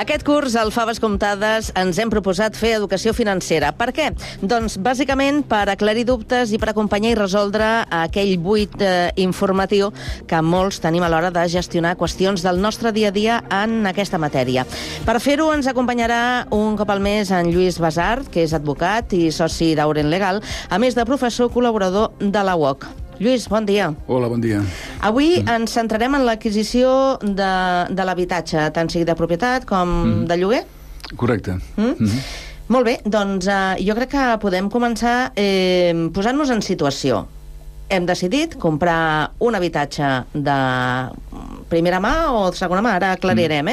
Aquest curs, al Faves Comptades, ens hem proposat fer educació financera. Per què? Doncs, bàsicament, per aclarir dubtes i per acompanyar i resoldre aquell buit informatiu que molts tenim a l'hora de gestionar qüestions del nostre dia a dia en aquesta matèria. Per fer-ho, ens acompanyarà un cop al mes en Lluís Basart, que és advocat i soci d'Auren Legal, a més de professor col·laborador de la UOC. Lluís, bon dia. Hola, bon dia. Avui ens centrarem en l'adquisició de l'habitatge, tant sigui de propietat com de lloguer? Correcte. Molt bé, doncs jo crec que podem començar posant-nos en situació. Hem decidit comprar un habitatge de primera mà o de segona mà, ara aclarirem,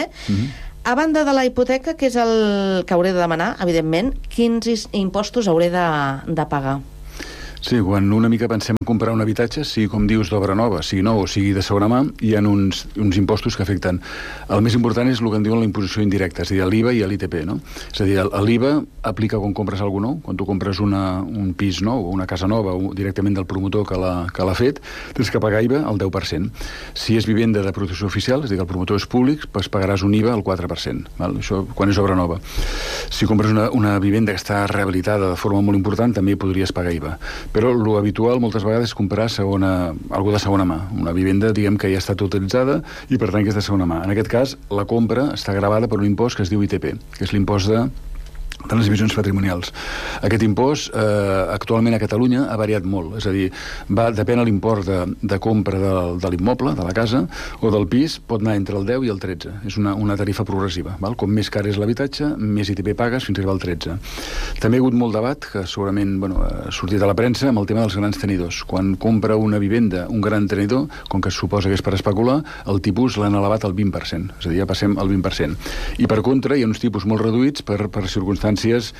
A banda de la hipoteca, que és el que hauré de demanar, evidentment, quins impostos hauré de pagar? Sí, quan una mica pensem en comprar un habitatge, sigui, com dius, d'obra nova, sigui nou o sigui de segona mà, hi ha uns impostos que afecten. El més important és el que en diuen la imposició indirecta, és a dir, l'IVA i l'ITP, no? És a dir, l'IVA aplica quan compres alguna nou, quan tu compres un pis nou o una casa nova directament del promotor que l'ha fet, tens que pagar IVA al 10%. Si és vivenda de protecció oficial, és a dir, que el promotor és públic, doncs pagaràs un IVA al 4%. Val? Això quan és obra nova. Si compres una vivenda que està rehabilitada de forma molt important, també podries pagar IVA. Però l'habitual moltes vegades és comprar algú de segona mà, una vivenda, diguem, que ja està utilitzada i per tant que és de segona mà. En aquest cas, la compra està gravada per un impost que es diu ITP, que és l'impost de transmissions patrimonials. Aquest impost actualment a Catalunya ha variat molt, és a dir, depèn de l'import de compra de l'immoble, de la casa o del pis, pot anar entre el 10 i el 13. És una tarifa progressiva. Val? Com més car és l'habitatge, més ITP pagues fins a arribar al 13. També hi ha hagut molt debat, que segurament ha sortit a la premsa, amb el tema dels grans tenidors. Quan compra una vivenda un gran tenidor, com que es suposa que és per especular, el tipus l'han elevat al 20%. És a dir, ja passem al 20%. I per contra, hi ha uns tipus molt reduïts per circumstàncies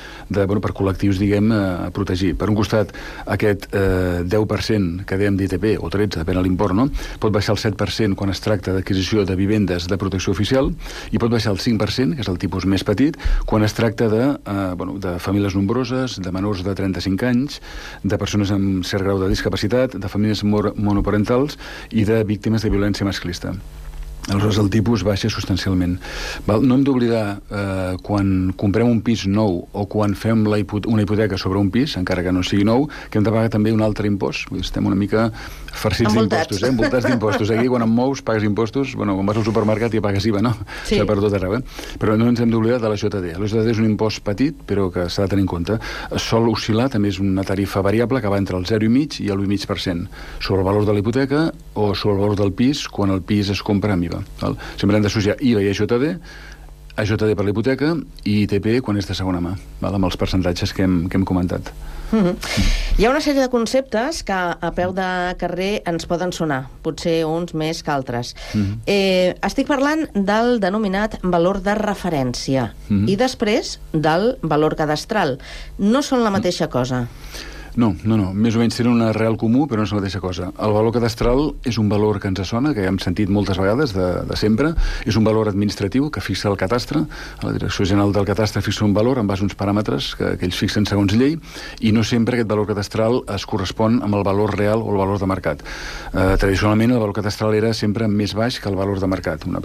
per col·lectius, diguem, a protegir. Per un costat, aquest 10% que dèiem d'ITP, o 13, depèn de l'import, no? Pot baixar el 7% quan es tracta d'adquisició de vivendes de protecció oficial i pot baixar el 5%, que és el tipus més petit, quan es tracta de famílies nombroses, de menors de 35 anys, de persones amb cert grau de discapacitat, de famílies monoparentals i de víctimes de violència masclista. Aleshores, el tipus baixa substancialment. No hem d'oblidar, quan comprem un pis nou o quan fem una hipoteca sobre un pis, encara que no sigui nou, que hem de pagar també un altre impost. Estem una mica farcits d'impostos, envoltats d'impostos. Aquí, quan em mous, pagues impostos. Quan vas al supermercat ja pagues IVA, no? Sí. Per tot arreu, Però no ens hem d'oblidar de la JD. La JD és un impost petit, però que s'ha de tenir en compte. Sol oscil·lar, també és una tarifa variable que va entre el 0,5% i el 8,5% sobre el valor de la hipoteca o sobre el valor del pis quan el pis es compra amb IVA. Sempre hem d'associar IVA i AJD per l'hipoteca i ITP quan és de segona mà, amb els percentatges que hem comentat. Hi ha una sèrie de conceptes que a peu de carrer ens poden sonar, potser uns més que altres. Estic parlant del denominat valor de referència i després del valor cadastral. No són la mateixa cosa. No. Més o menys tenen un arrel comú, però no és la mateixa cosa. El valor cadastral és un valor que ens sona, que hem sentit moltes vegades de sempre. És un valor administratiu que fixa el catastre. La Direcció General del Catastre fixa un valor en base a uns paràmetres que ells fixen segons llei, i no sempre aquest valor cadastral es correspon amb el valor real o el valor de mercat. Tradicionalment, el valor cadastral era sempre més baix que el valor de mercat. El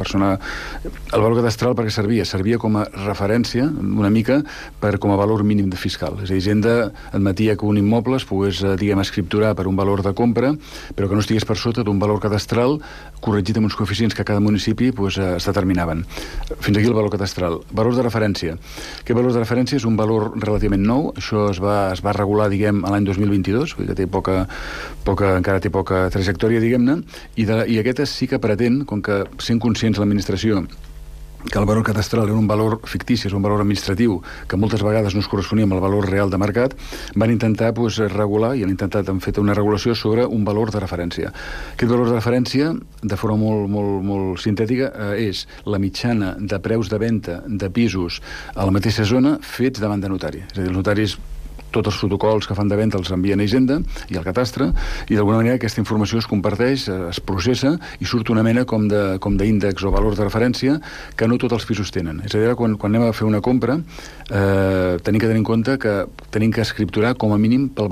valor cadastral per què servia? Servia com a referència, una mica, com a valor mínim fiscal. És a dir, Hisenda admetia que un immoble es pogués, diguem, escripturar per un valor de compra, però que no estigués per sota d'un valor cadastral corregit amb uns coeficients que a cada municipi es determinaven. Fins aquí el valor cadastral. Valor de referència. Aquest valor de referència és un valor relativament nou. Això es va regular, diguem, l'any 2022, que encara té poca trajectòria, diguem-ne, i aquest sí que pretén, com que sent conscients l'administració que el valor cadastral era un valor fictici, és un valor administratiu, que moltes vegades no es corresponia amb el valor real de mercat, van intentar regular, i han fet una regulació sobre un valor de referència. Aquest valor de referència, de forma molt sintètica, és la mitjana de preus de venda de pisos a la mateixa zona fets davant de notari. És a dir, els notaris, tots els protocols que fan de venda els envien a Hisenda i al catastre, i d'alguna manera aquesta informació es comparteix, es processa i surt una mena com d'índex o valor de referència que no tots els pisos tenen. És a dir, quan anem a fer una compra tenim que tenir en compte que tenim que escripturar com a mínim pel valor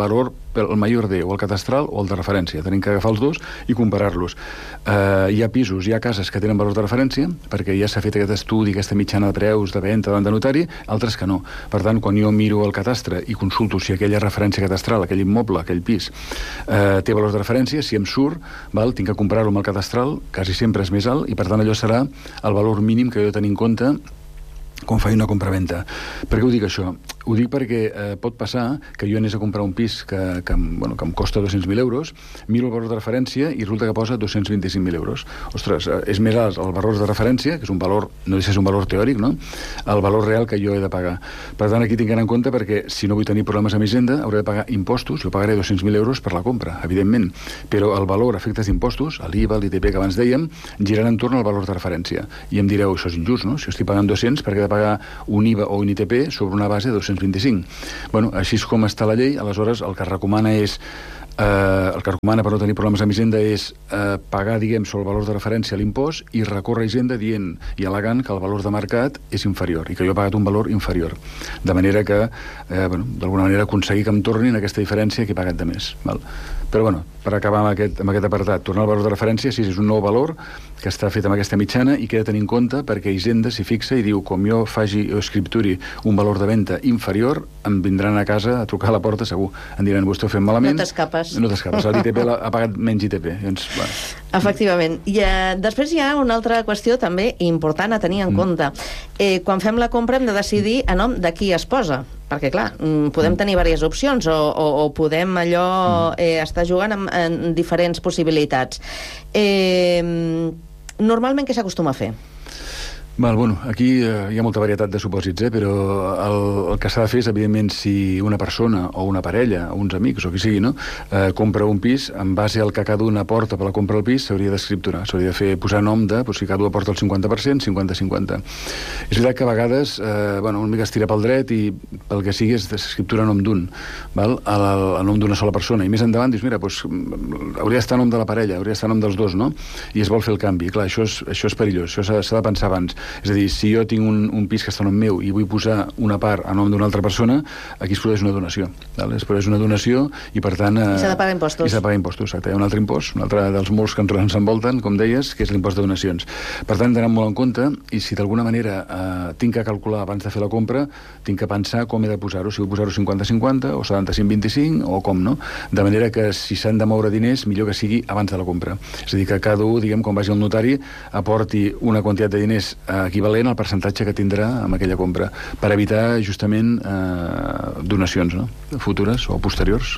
el major D, o el catastral o el de referència. Tenim que agafar els dos i comparar-los. Hi ha pisos, hi ha cases que tenen valors de referència, perquè ja s'ha fet aquest estudi, aquesta mitjana de preus de venda davant de notari, altres que no. Per tant, quan jo miro el catastre i consulto si aquella referència catastral, aquell immoble, aquell pis, té valors de referència, si em surt, tinc que comparar-ho amb el catastral, quasi sempre és més alt, i per tant allò serà el valor mínim que jo he de tenir en compte quan faig una compravenda. Per què ho dic això? Ho dic perquè pot passar que jo anés a comprar un pis que em costa 200.000 euros, miro el valor de referència i resulta que posa 225.000 euros. Ostres, és més alt el valor de referència, que és un valor, no deixa de ser un valor teòric, no? El valor real que jo he de pagar. Per tant, aquí tinc que anar en compte perquè si no vull tenir problemes amb Hisenda, hauré de pagar impostos, jo pagaré 200.000 euros per la compra, evidentment, però el valor a efectes d'impostos, l'IVA, l'ITP que abans dèiem, girarà entorn al valor de referència. I em direu, això és injust, no? Si jo estic pagant 200, per què he de pagar un IVA o un ITP sobre una base de 225? Bueno, així és com està la llei, aleshores el que recomana és per no tenir problemes amb Hisenda és pagar, diguem, sobre el valor de referència l'impost i recórrer a Hisenda dient i al·legant que el valor de mercat és inferior i que jo he pagat un valor inferior. De manera que, d'alguna manera, aconseguir que em tornin aquesta diferència que he pagat de més. Val? Però, per acabar amb aquest apartat, tornar al valor de referència, si és un nou valor que està fet amb aquesta mitjana i que he de tenir en compte perquè Hisenda s'hi fixa i diu, com jo faci o escripturi un valor de venda inferior, em vindran a casa a trucar a la porta segur. Em diran, vostè ho fem malament. No t'escapes. No t'escapes. L'ITP ha pagat menys ITP. Doncs, Efectivament. I després hi ha una altra qüestió també important a tenir en compte. Quan fem la compra hem de decidir a nom de qui es posa. Perquè, clar, podem tenir diverses opcions o podem estar jugant en diferents possibilitats. Normalment què s'acostuma a fer? Aquí hi ha molta varietat de supòsits, però el que s'ha de fer és, evidentment, si una persona o una parella, o uns amics o qui sigui, compra un pis, en base al que cada un aporta per la compra del pis, s'hauria d'escripturar, s'hauria de posar nom de, si cada un aporta el 50%, 50-50. És veritat que a vegades una mica es tira pel dret i pel que sigui és d'escriptura a nom d'un, a nom d'una sola persona, i més endavant dius, mira, hauria d'estar a nom de la parella, hauria d'estar a nom dels dos, no? I es vol fer el canvi. Clar, això és perillós, això s'ha de pensar abans. És a dir, si jo tinc un pis que està a nom meu i vull posar una part a nom d'una altra persona, aquí es produeix una donació. Es produeix una donació i, per tant... I s'ha de pagar impostos. I s'ha de pagar impostos, exacte. Hi ha un altre impost, un altre dels molts que ens envolten, com deies, que és l'impost de donacions. Per tant, hem d'anar molt en compte i si d'alguna manera tinc que calcular abans de fer la compra, tinc que pensar com he de posar-ho, si vull posar-ho 50-50 o 75-25 o com, no? De manera que si s'han de moure diners, millor que sigui abans de la compra. És a dir, que cada un, diguem, quan vagi al notari, aporti una quantitat de diners equivalent al percentatge que tindrà amb aquella compra, per evitar justament donacions futures o posteriors.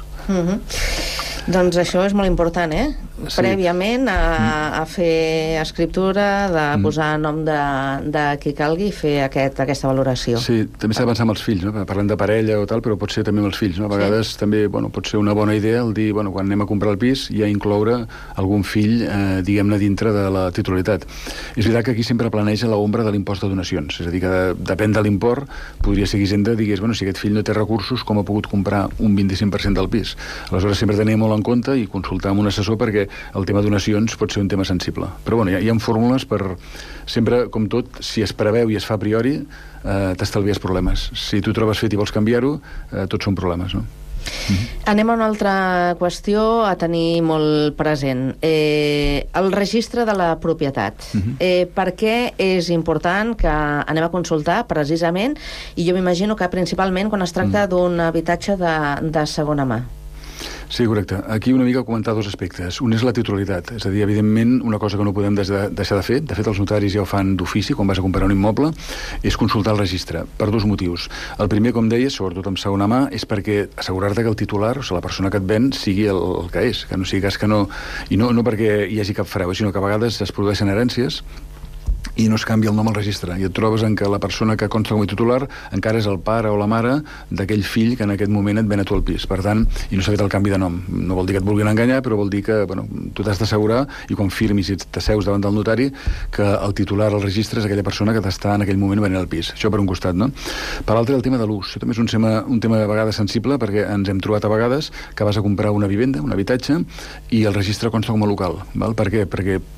Doncs això és molt important, Sí. Prèviament a fer escriptura, de posar nom de qui calgui i fer aquesta valoració. Sí, també s'ha de pensar amb els fills, parlem de parella o tal, però pot ser també amb els fills, A vegades també pot ser una bona idea el dir, quan anem a comprar el pis, ja incloure algun fill, diguem-ne, dintre de la titularitat. És veritat que aquí sempre planeja l'ombra de l'impost de donacions, és a dir, que depèn de l'import, podria ser que Hisenda digués, si aquest fill no té recursos, com ha pogut comprar un 25% del pis? Aleshores sempre tenim molt en compte i consultar amb un assessor perquè el tema de donacions pot ser un tema sensible. Però hi ha fórmules per... Sempre, com tot, si es preveu i es fa a priori, t'estalvies problemes. Si tu trobes fet i vols canviar-ho, tots són problemes, no? Anem a una altra qüestió a tenir molt present. El registre de la propietat. Per què és important que anem a consultar precisament, i jo m'imagino que principalment quan es tracta d'un habitatge de segona mà? Sí, correcte. Aquí una mica comentar dos aspectes. Un és la titularitat, és a dir, evidentment, una cosa que no podem deixar de fer, de fet els notaris ja ho fan d'ofici quan vas a comprar un immoble, és consultar el registre, per dos motius. El primer, com deies, sobretot amb segona mà, és perquè assegurar-te que el titular, o sigui, la persona que et ven, sigui el que és, que no sigui cas que no... I no perquè hi hagi cap frau, sinó que a vegades es produeixen herències i no es canvia el nom al registre, i et trobes en què la persona que consta com a titular encara és el pare o la mare d'aquell fill que en aquest moment et ven a tu el pis. Per tant, i no s'ha fet el canvi de nom. No vol dir que et vulguin enganyar, però vol dir que tu t'has d'assegurar, i quan firmis i t'asseus davant del notari, que el titular al registre és aquella persona que t'està en aquell moment venent el pis. Això per un costat, no? Per l'altre, el tema de l'ús. Això també és un tema de vegades sensible, perquè ens hem trobat a vegades que vas a comprar una vivenda, un habitatge, i el registre consta com a local. Val? Per què? Perquè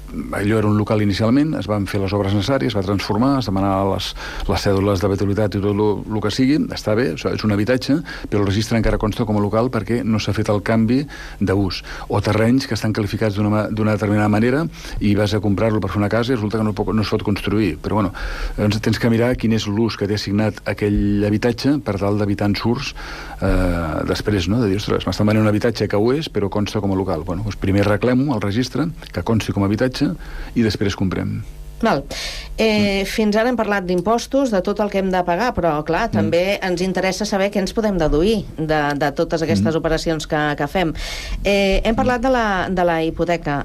allò era un local inicialment, es van fer les obres necessàries, es va transformar, es demanaven les cèdules d'habitabilitat i tot el que sigui, està bé, és un habitatge, però el registre encara consta com a local perquè no s'ha fet el canvi d'ús. O terrenys que estan qualificats d'una determinada manera i vas a comprar-lo per fer una casa i resulta que no es pot construir. Però bueno, tens que mirar quin és l'ús que té assignat aquell habitatge per tal d'evitar ensurts després, no? De dir, ostres, m'estan venent un habitatge que ho és, però consta com a local. Bueno, doncs primer reclamo el registre, que consti com a habitatge, i després comprem. Val. Fins ara hem parlat d'impostos, de tot el que hem de pagar, però clar, també ens interessa saber què ens podem deduir de totes aquestes operacions que fem. Hem parlat de la hipoteca.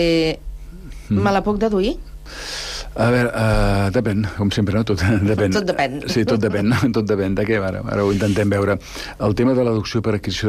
Me la puc deduir? A veure, depèn, com sempre, no? Tot depèn. Tot depèn. Sí, tot depèn, no? Tot depèn. De què? Ara ho intentem veure. El tema de la deducció per adquisició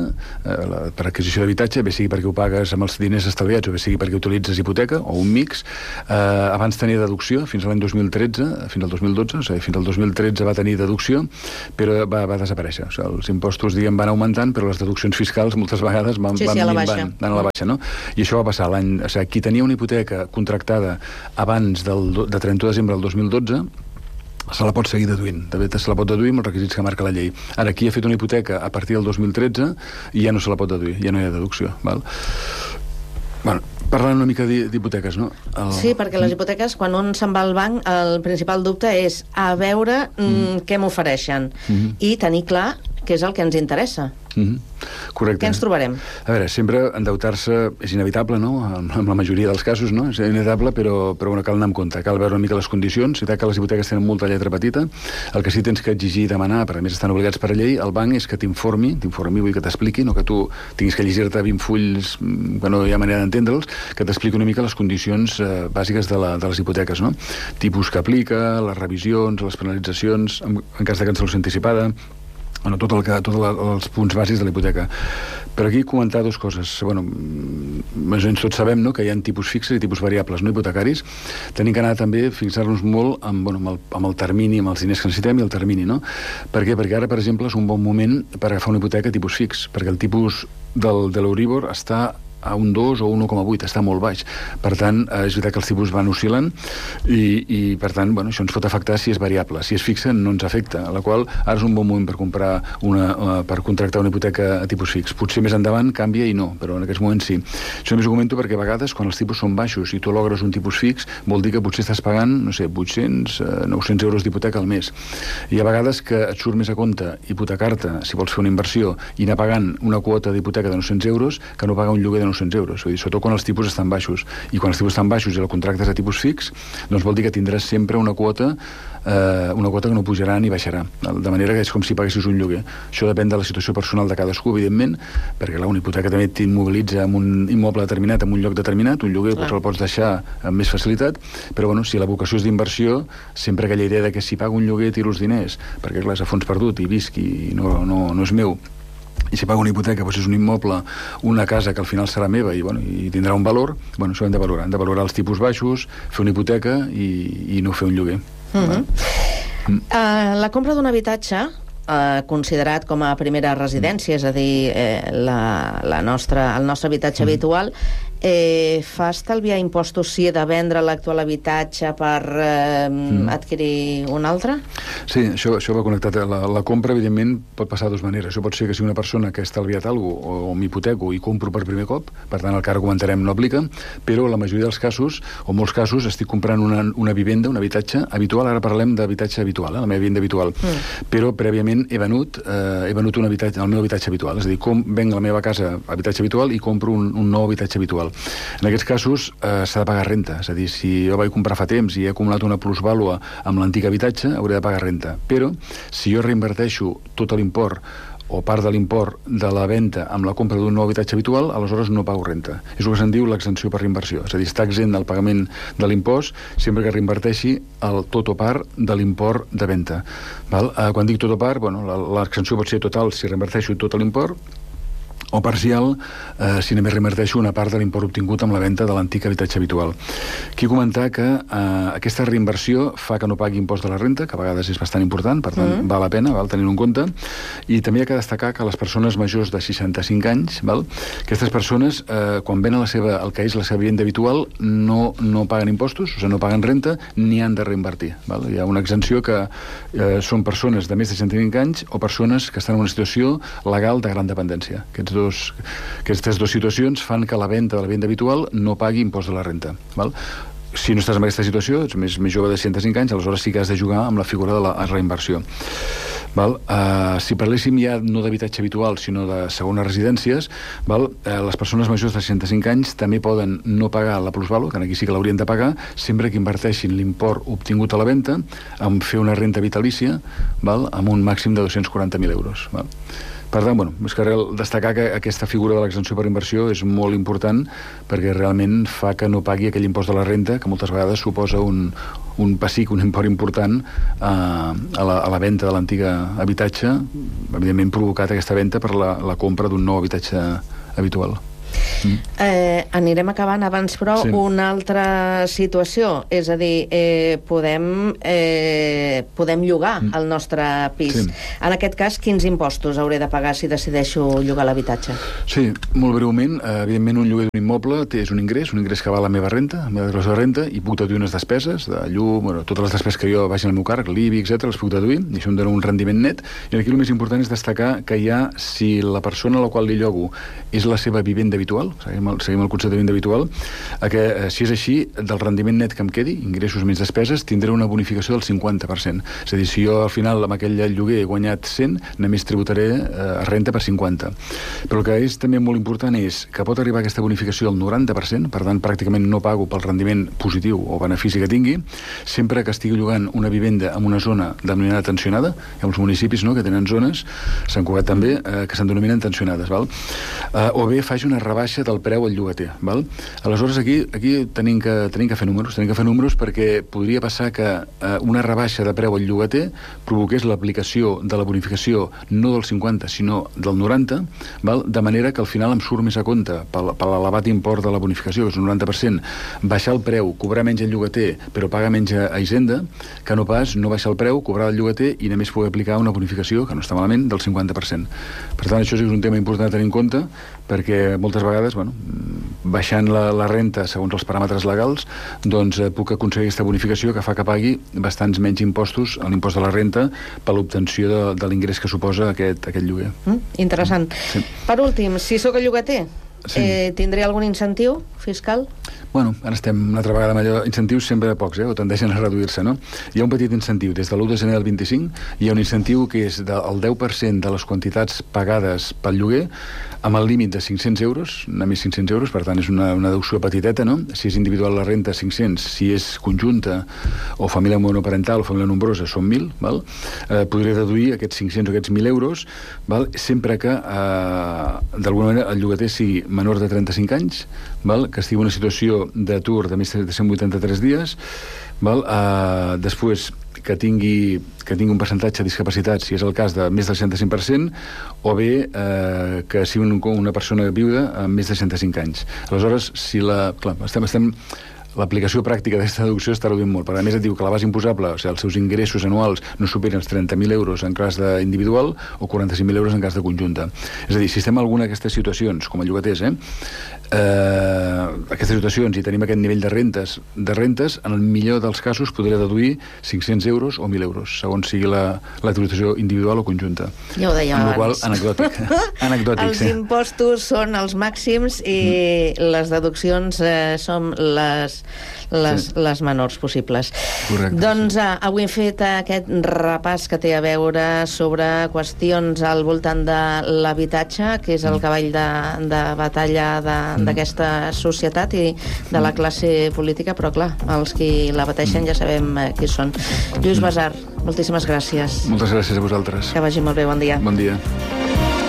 d'habitatge, bé sigui perquè ho pagues amb els diners estalviats o bé sigui perquè utilitzes hipoteca o un mix, abans tenia deducció fins a l'any 2013, fins al 2012, o sigui, fins al 2013 va tenir deducció, però va desaparèixer. O sigui, els impostos, diguem, van augmentant, però les deduccions fiscals moltes vegades van minvant, van a la baixa, no? I això va passar l'any... O sigui, qui tenia una hipoteca contractada abans de 31 de desembre del 2012 se la pot seguir deduint. De fet, se la pot deduir amb els requisits que marca la llei. Ara, qui ha fet una hipoteca a partir del 2013 ja no se la pot deduir, ja no hi ha deducció. Val? Bueno, parlant una mica d'hipoteques, no? Sí, perquè les hipoteques, quan un se'n va al banc, el principal dubte és a veure què m'ofereixen i tenir clar què és el que ens interessa. Correcte. Què ens trobarem? A veure, sempre endeutar-se és inevitable, no? En la majoria dels casos, no? És inevitable, però bueno, cal anar amb compte, cal veure una mica les condicions. Si que les hipoteques tenen molta lletra petita, el que sí tens que exigir i demanar, per a més estan obligats per llei, el banc és que t'informi, vull que t'expliqui, no que tu tinguis que llegir-te 20 fulls que no hi ha manera d'entendre'ls, que t'expliqui una mica les condicions bàsiques de les hipoteques, no? Tipus que aplica, les revisions, les penalitzacions, en cas de cancel·lació anticipada, bueno, tots els punts bàsics de la hipoteca. Per aquí comentar dues coses. Bueno, més o menys tots sabem, no?, que hi ha tipus fixes i tipus variables no hipotecaris. Tenim que anar també a fixar-nos molt amb el termini, amb els diners que necessitem i el termini, no? Per què? Perquè ara, per exemple, és un bon moment per agafar una hipoteca tipus fix, perquè el tipus de l'Euribor està a un 2 o un 1,8, està molt baix. Per tant, és veritat que els tipus van oscil·lant i per tant, bueno, això ens pot afectar si és variable. Si és fixa, no ens afecta, a la qual ara és un bon moment per per contractar una hipoteca a tipus fix. Potser més endavant canvia i no, però en aquests moments sí. Això només ho comento perquè a vegades, quan els tipus són baixos i tu logres un tipus fix, vol dir que potser estàs pagant, no sé, 800, 900 euros d'hipoteca al mes. I a vegades que et surt més a compte hipotecar-te, si vols fer una inversió, i anar pagant una quota d'hipoteca de 900 euros que no pagar un lloguer de 900 euros, vull dir, sobretot quan els tipus estan baixos. I quan els tipus estan baixos i el contracte és a tipus fix, doncs vol dir que tindràs sempre una quota que no pujarà ni baixarà. De manera que és com si paguessis un lloguer. Això depèn de la situació personal de cadascú, evidentment, perquè clar, una hipoteca també t'immobilitza en un immoble determinat, en un lloc determinat, un lloguer el pots deixar amb més facilitat, però bueno, si la vocació és d'inversió, sempre aquella idea de que si pago un lloguer tiro els diners, perquè clar, és a fons perdut i visc i no és meu, i si pago una hipoteca, doncs és un immoble, una casa que al final serà meva i tindrà un valor, bueno, això hem de valorar els tipus baixos, fer una hipoteca i no fer un lloguer. La compra d'un habitatge considerat com a primera residència, és a dir, el nostre habitatge habitual, fa estalviar impostos si he de vendre l'actual habitatge per adquirir un altre? Sí, això va connectat. La compra, evidentment, pot passar de dues maneres. Això pot ser que sigui una persona que ha estalviat alguna cosa o m'hipoteco i compro per primer cop, per tant, el que ara comentarem no aplica, però la majoria dels casos, o molts casos, estic comprant una vivenda, un habitatge habitual. Ara parlem d'habitatge habitual, la meva vivenda habitual. Però prèviament he venut un habitatge, el meu habitatge habitual. És a dir, venc la meva casa habitatge habitual i compro un nou habitatge habitual. En aquests casos s'ha de pagar renta, és a dir, si jo vaig comprar fa temps i he acumulat una plusvàlua amb l'antic habitatge, hauré de pagar renta. Però si jo reinverteixo tot l'import o part de l'import de la venda amb la compra d'un nou habitatge habitual, aleshores no pago renta. És el que se'n diu l'exempció per reinversió, és a dir, està exempt del pagament de l'impost sempre que reinverteixi el tot o part de l'import de venda. Quan dic tot o part, l'exempció pot ser total si reinverteixo tot l'import, o parcial si només reinverteixo una part de l'import obtingut amb la venda de l'antic habitatge habitual. Aquí comentar que aquesta reinversió fa que no pagui impost de la renta, que a vegades és bastant important, per tant val la pena, tenir-ho en compte, i també hi ha que destacar que les persones majors de 65 anys, aquestes persones, quan venen el que és la seva vivenda habitual, no paguen impostos, o sigui, no paguen renta, ni han de reinvertir. Hi ha una exempció que són persones de més de 65 anys o persones que estan en una situació legal de gran dependència. Aquestes dues situacions fan que la venda de la vivenda habitual no pagui impost de la renta. Si no estàs en aquesta situació, ets més jove de 65 anys, aleshores sí que has de jugar amb la figura de la reinversió. Si parléssim ja no d'habitatge habitual, sinó de segones residències, les persones majors de 65 anys també poden no pagar la plusvàlua, que aquí sí que l'haurien de pagar, sempre que inverteixin l'import obtingut a la venda en fer una renta vitalícia amb un màxim de 240.000 euros. Per tant, és que destacar que aquesta figura de l'exempció per inversió és molt important perquè realment fa que no pagui aquell impost de la renta que moltes vegades suposa un pessic, un import important a la venda de l'antic habitatge, evidentment provocat aquesta venda per la compra d'un nou habitatge habitual. Anirem acabant abans, però una altra situació, és a dir, podem llogar el nostre pis. En aquest cas, quins impostos hauré de pagar si decideixo llogar l'habitatge? Sí, molt breument, evidentment un lloguer d'un immoble és un ingrés que va a la meva renta, a la meva declaració de renta, i puc deduir unes despeses de llum, totes les despeses que jo vagin al meu càrrec, l'IBI, etc., les puc deduir, i això em dona un rendiment net. I aquí el més important és destacar que si la persona a la qual li llogo és la seva vivenda habitual, seguim el concepte de vivenda habitual, que si és així, del rendiment net que em quedi, ingressos menys despeses, tindré una bonificació del 50%. És a dir, si jo al final amb aquell lloguer he guanyat 100, només tributaré a renta per 50. Però el que és també molt important és que pot arribar aquesta bonificació al 90%, per tant pràcticament no pago pel rendiment positiu o benefici que tingui, sempre que estigui llogant una vivenda en una zona denominada tensionada. Hi ha uns municipis que tenen zones, Sant Cugat també, que se'n denominen tensionades. O bé faig una rebaixa del preu al llogater. Aleshores, aquí tenim que fer números perquè podria passar que una rebaixa de preu al llogater provoqués l'aplicació de la bonificació no del 50, sinó del 90, de manera que al final em surt més a compte per l'elevat import de la bonificació, que és un 90%, baixar el preu, cobrar menys el llogater, però pagar menys a Hisenda, que no pas no baixar el preu, cobrar el llogater i només poder aplicar una bonificació, que no està malament, del 50%. Per tant, això és un tema important a tenir en compte, perquè moltes vegades, baixant la renta segons els paràmetres legals, doncs puc aconseguir aquesta bonificació que fa que pagui bastants menys impostos a l'impost de la renta per l'obtenció de l'ingrés que suposa aquest lloguer. Interessant. Per últim, si sóc el llogater, tindré algun incentiu fiscal? Ara estem una altra vegada amb allò, incentius sempre pocs, o tendeixen a reduir-se, no? Hi ha un petit incentiu, des de l'1 de gener del 25, hi ha un incentiu que és del 10% de les quantitats pagades pel lloguer, amb el límit de 500 euros, només 500 euros, per tant és una deducció petiteta, no? Si és individual la renta, 500, si és conjunta o família monoparental o família nombrosa, són 1.000, podré deduir aquests 500 o aquests 1.000 euros, sempre que d'alguna manera el llogater sigui menor de 35 anys, que estigui en una situació d'atur de més de 183 dies, després que tingui un percentatge de discapacitat, si és el cas de més del 65%, o bé que sigui una persona viuda amb més de 65 anys. Aleshores, l'aplicació pràctica d'aquesta deducció està reduint molt, però a més et diu que la base imposable, o sigui, els seus ingressos anuals no superen els 30.000 euros en cas d'individual o 45.000 euros en cas de conjunta. És a dir, si estem en alguna d'aquestes situacions, com a llogaters, aquestes situacions i tenim aquest nivell de rentes, en el millor dels casos podré deduir 500 euros o 1.000 euros, segons sigui la tributació individual o conjunta. Ja ho dèiem abans. Amb la qual cosa, anecdòtic. Els impostos són els màxims i les deduccions són les menors possibles. Correcte. Doncs avui hem fet aquest repàs que té a veure sobre qüestions al voltant de l'habitatge, que és el cavall de batalla d'aquesta societat i de la classe política, però clar, els qui la pateixen ja sabem qui són. Lluís Basar, moltíssimes gràcies. Moltes gràcies a vosaltres. Que vagi molt bé, bon dia. Bon dia.